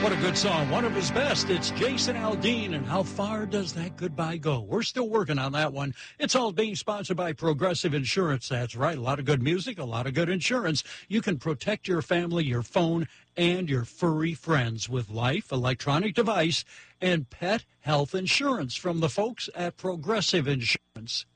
What a good song. One of his best. It's Jason Aldean, and how far does that goodbye go? We're still working on that one. It's all being sponsored by Progressive Insurance. That's right. A lot of good music, a lot of good insurance. You can protect your family, your phone, and your furry friends with life, electronic device, and pet health insurance from the folks at Progressive Insurance.